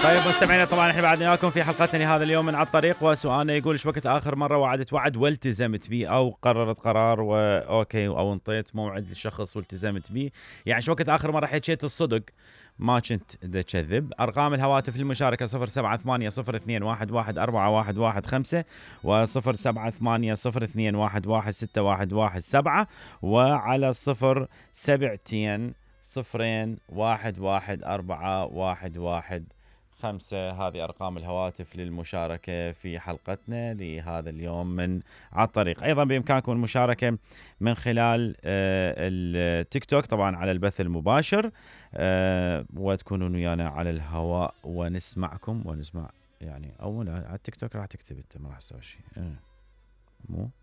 طيب مستمعينا، طبعا احنا بعدنا وياكم في حلقتنا لهذا اليوم من على الطريق، وسؤالنا يقول ايش وقت اخر مره وعدت وعد والتزمت به، او قررت قرار واوكي، او انطيت موعد للشخص والتزمت به. يعني ايش وقت اخر مره حكيت الصدق ما كنت تكذب. ارقام الهواتف للمشاركه 078021141115 و0780211611 وعلى 07 صفرين 114411. هذه أرقام الهواتف للمشاركة في حلقتنا لهذا اليوم من على الطريق. أيضا بإمكانكم المشاركة من خلال التيك توك، طبعا على البث المباشر، وتكونون ويانا على الهواء ونسمعكم ونسمع. يعني أول على التيك توك راح تكتب أنت، ما راح تسوي شيء مو